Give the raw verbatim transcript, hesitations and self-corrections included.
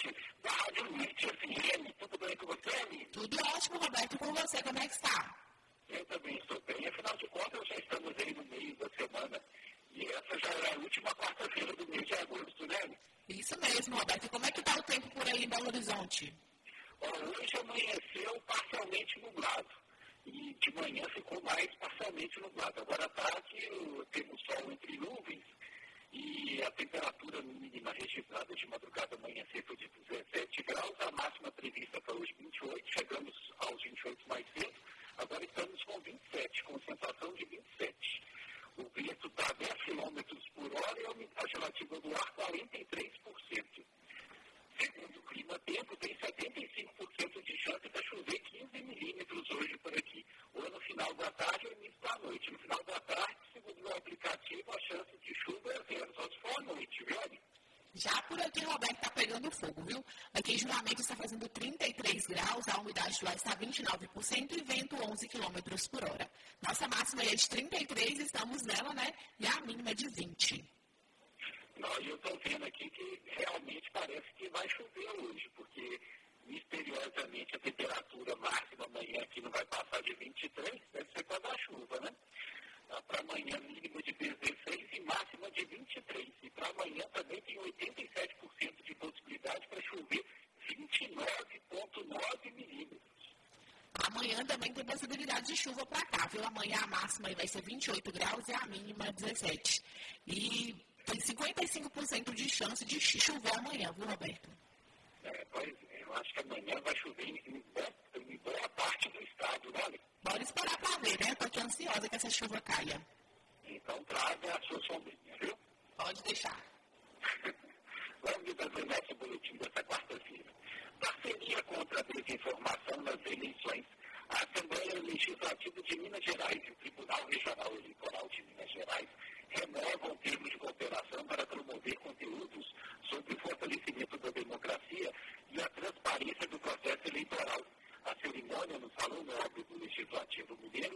ouvinte da Rádio Mídia F M. Tudo bem com você, Aline? Tudo ótimo, Roberto. E com você, como é que está? Eu também estou bem. Afinal de contas, já estamos aí no meio da semana. E essa já é a última quarta-feira do mês de agosto, né? Isso mesmo, Roberto. E como é que está o tempo por aí em Belo Horizonte? Bom, hoje amanheceu parcialmente nublado. E de manhã ficou mais parcialmente nublado. Agora à tarde temos sol entre nuvens. E a temperatura mínima registrada de madrugada amanhecer foi de dezessete graus, a máxima prevista para hoje vinte e oito, chegamos aos vinte e oito mais cedo, agora estamos com vinte e sete, com sensação de vinte e sete. O vento está a dez quilômetros por hora e a umidade relativa do ar quarenta e três por cento. Segundo o Clima Tempo, tem setenta e cinco por cento de chance de chover quinze milímetros hoje por aqui. Ou no final da tarde ou início da noite. No final da tarde, segundo o aplicativo, a chance de chuva é zero, só se for à noite, viu? Já por aqui, Roberto, está pegando fogo, viu? Aqui em Juramento está fazendo trinta e três graus, a umidade do ar está vinte e nove por cento e vento onze quilômetros por hora. Nossa máxima é de trinta e três, estamos nela, né? E a mínima é de vinte. Não, eu estou vendo aqui que realmente parece que vai chover hoje, porque misteriosamente a temperatura máxima amanhã aqui não vai passar de vinte e três, deve ser para dar chuva, né? Para amanhã mínima de dezesseis e máxima de vinte e três. E para amanhã também tem oitenta e sete por cento de possibilidade para chover vinte e nove vírgula nove milímetros. Amanhã também tem possibilidade de chuva para cá, viu? Amanhã a máxima vai ser vinte e oito graus e a mínima dezessete. E tem cinquenta e cinco por cento de chance de chover amanhã, viu, Roberto? É, pois é, eu acho que amanhã vai chover em, em, em boa parte do estado, né? Bora esperar para ver, né? Estou aqui ansiosa que essa chuva caia. Então traga a sua sombrinha, viu? Pode deixar. Vamos fazer o nosso boletim dessa quarta-feira. Parceria contra a desinformação nas eleições. A Assembleia Legislativa de Minas Gerais e o Tribunal Regional Eleitoral de Minas Gerais renovam termos de cooperação para promover conteúdos sobre o fortalecimento da democracia e a transparência do processo eleitoral. A cerimônia no Salão Nobre do Legislativo Mineiro